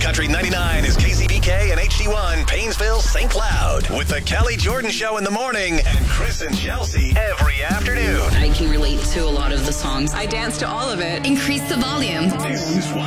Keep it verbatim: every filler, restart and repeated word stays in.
Country ninety-nine is K C B K and H D one, Painesville, Saint Cloud. With the Kelly Jordan Show in the morning and Chris and Chelsea every afternoon. I can relate to a lot of the songs. I dance to all of it. Increase the volume. News